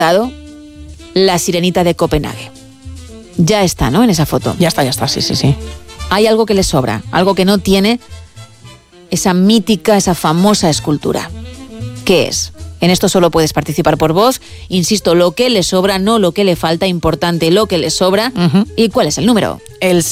la Sirenita de Copenhague. Ya está, ¿no? En esa foto. Ya está, sí. Hay algo que le sobra, algo que no tiene esa mítica, esa famosa escultura. ¿Qué es? En esto solo puedes participar por voz. Insisto, lo que le sobra, no lo que le falta. Importante, lo que le sobra. ¿Y cuál es el número? El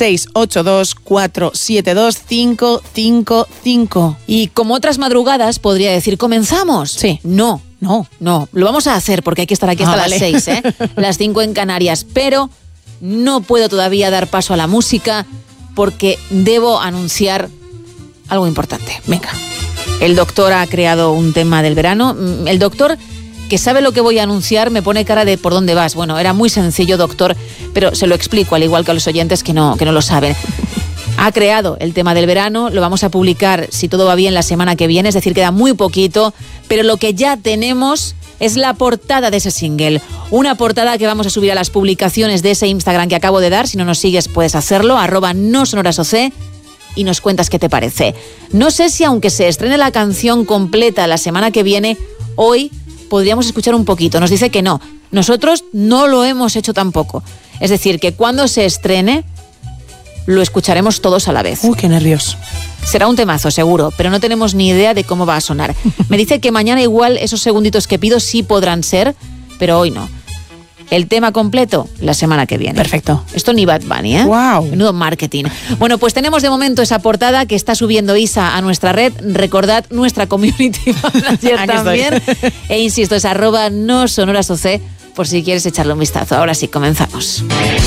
682-472-555. Y como otras madrugadas, podría decir, ¿comenzamos? Sí. No. Lo vamos a hacer porque hay que estar aquí hasta las 6, ¿eh? Las 5 en Canarias. Pero no puedo todavía dar paso a la música porque debo anunciar algo importante. Venga. El doctor ha creado un tema del verano. El doctor, que sabe lo que voy a anunciar, me pone cara de ¿por dónde vas? Bueno, era muy sencillo, doctor, pero se lo explico, al igual que a los oyentes que no lo saben. Ha creado el tema del verano, lo vamos a publicar, si todo va bien, la semana que viene, es decir, queda muy poquito, pero lo que ya tenemos es la portada de ese single. Una portada que vamos a subir a las publicaciones de ese Instagram que acabo de dar. Si no nos sigues, puedes hacerlo, @nosonorasoc, y nos cuentas qué te parece. No sé si aunque se estrene la canción completa la semana que viene, hoy podríamos escuchar un poquito. Nos dice que no. Nosotros no lo hemos hecho tampoco. Es decir, que cuando se estrene, lo escucharemos todos a la vez. Uy, qué nervios. Será un temazo, seguro, pero no tenemos ni idea de cómo va a sonar. Me dice que mañana igual esos segunditos que pido sí podrán ser, pero hoy no. El tema completo, la semana que viene. Perfecto. Esto ni Bad Bunny, ¿eh? ¡Wow! Menudo marketing. Bueno, pues tenemos de momento esa portada que está subiendo Isa a nuestra red. Recordad, nuestra community manager también. E insisto, es @nosonorasoc por si quieres echarle un vistazo. Ahora sí, comenzamos.